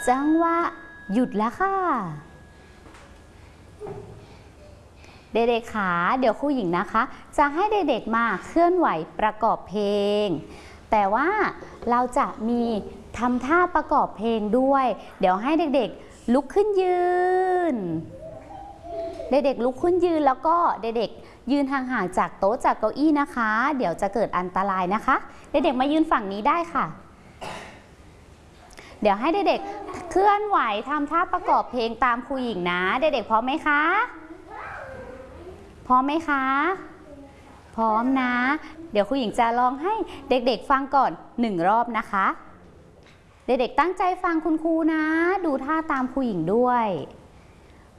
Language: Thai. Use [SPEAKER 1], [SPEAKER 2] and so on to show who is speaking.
[SPEAKER 1] จังหวะหยุดแล้วค่ะเด็กๆขาเดี๋ยวครูหญิงนะคะจะให้เด็กๆมาเคลื่อนไหวประกอบเพลงแต่ว่าเราจะมีทำท่าประกอบเพลงด้วยเดี๋ยวให้เด็กๆลุกขึ้นยืนเด็กๆลุกขึ้นยืนแล้วก็เด็กๆยืนห่างๆจากโต๊ะจากเก้าอี้นะคะเดี๋ยวจะเกิดอันตรายนะคะเด็กๆมายืนฝั่งนี้ได้ค่ะเดี๋ยวให้เด็กๆเคลื่อนไหวทำท่าประกอบเพลงตามครูหญิงนะเด็กๆพร้อมไหมคะพร้อมไหมคะพร้อมนะเดี๋ยวครูหญิงจะลองให้เด็กๆฟังก่อน1 รอบนะคะเด็กๆตั้งใจฟังคุณครูนะดูท่าตามครูหญิงด้วย